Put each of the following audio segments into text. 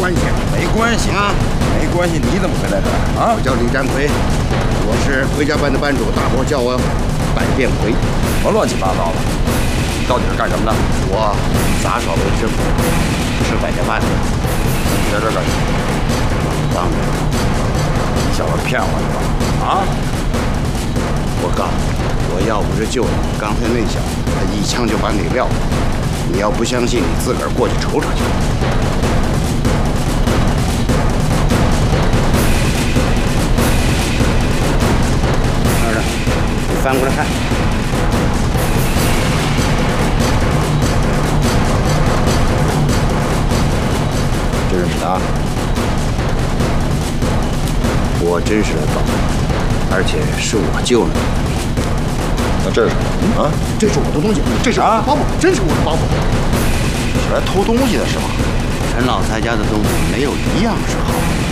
关系？ 没关系啊， 没关系。你怎么会在这儿啊？ 我叫李占奎，我是回家班的班主，大伙叫我百变奎。 什么乱七八糟的？你到底是干什么的？ 我杂耍为生，吃百家饭的。 你在这儿干什么？ 当然， 你小子骗我是吧？啊！ 我告诉你，我要不是救你，刚才那小子他一枪就把你撂了。你要不相信，你自个儿过去瞅瞅去。那儿呢，你翻过来看。 这是你的啊？ 我真是来帮你，而且是我救了你。 那这是什么？啊？ 这是我的东西，这是我的包袱，真是我的包袱。 是来偷东西的是吗？ 陈老太家的东西没有一样是好的。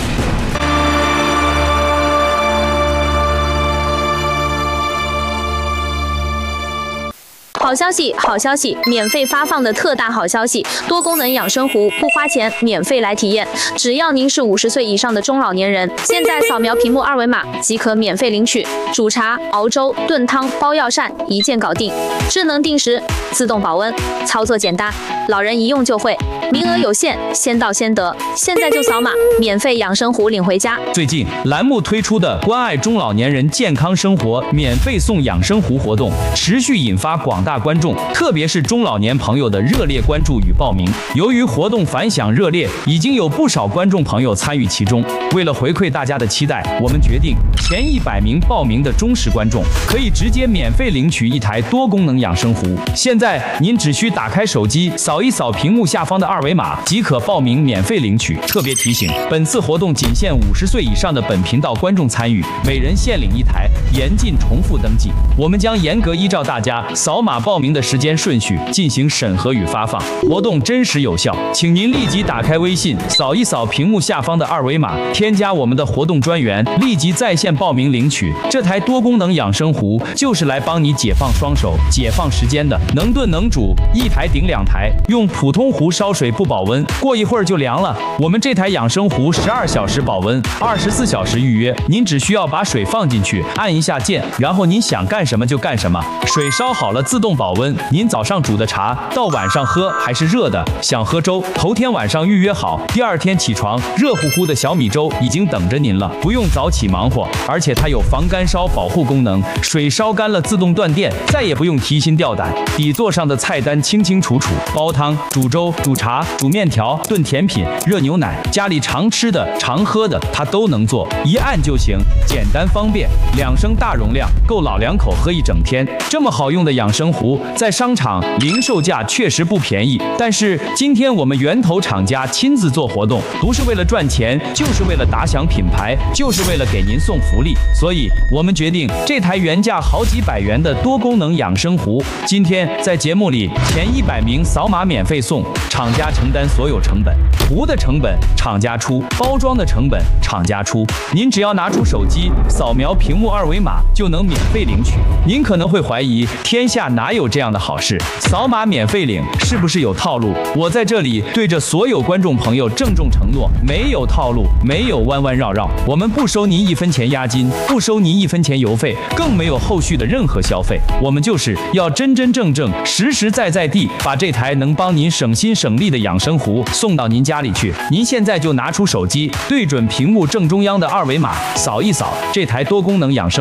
好消息，好消息！免费发放的特大好消息，多功能养生壶不花钱，免费来体验。只要您是50岁以上的中老年人，现在扫描屏幕二维码即可免费领取。煮茶、熬粥、炖汤、包药膳，一键搞定。智能定时，自动保温，操作简单，老人一用就会。名额有限，先到先得。现在就扫码，免费养生壶领回家。 最近栏目推出的关爱中老年人健康生活免费送养生壶活动，持续引发广大观众，特别是中老年朋友的热烈关注与报名。由于活动反响热烈，已经有不少观众朋友参与其中。为了回馈大家的期待，我们决定前100名报名的忠实观众可以直接免费领取一台多功能养生壶。现在您只需打开手机，扫一扫屏幕下方的二维码，即可报名免费领取。特别提醒，本次活动仅限50岁以上的本频道观众参与，每人限领一台，严禁重复登记。我们将严格依照大家扫码报名的时间顺序进行审核与发放，活动真实有效，请您立即打开微信，扫一扫屏幕下方的二维码，添加我们的活动专员，立即在线报名领取。这台多功能养生壶就是来帮你解放双手、解放时间的，能炖能煮，一台顶2台，用普通壶烧水不保温，过一会儿就凉了。我们这台养生壶12小时保温，24小时预约，您只需要把水放进去，按一下键，然后您想干什么就干什么，水烧好了自动保温。您早上煮的茶到晚上喝还是热的，想喝粥，头天晚上预约好，第二天起床，热乎乎的小米粥已经等着您了，不用早起忙活，而且它有防干烧保护功能，水烧干了自动断电，再也不用提心吊胆。底座上的菜单清清楚楚，煲汤、煮粥、煮茶、煮面条、炖甜品、热牛奶，家里常吃的、常喝的，它都能做，一按就行，简单方便。2升大容量，够老两口喝一整天。这么好用的养生壶，在商场零售价确实不便宜，但是今天我们源头厂家亲自做活动，不是为了赚钱，就是为了打响品牌，就是为了给您送福利。所以我们决定，这台原价好几百元的多功能养生壶，今天在节目里前100名扫码免费送，厂家承担所有成本，壶的成本厂家出，包装的成本厂家出，您只要拿出手机扫描屏幕二维码就能免费领取。您可能会怀疑，天下哪有这样的好事？扫码免费领是不是有套路？我在这里对着所有观众朋友郑重承诺，没有套路，没有弯弯绕绕，我们不收您1分钱押金，不收您1分钱邮费，更没有后续的任何消费。我们就是要真真正正、实实在在地把这台能帮您省心省力的养生壶送到您家里去。您现在就拿出手机，对准屏幕正中央的二维码，扫一扫，这台多功能养生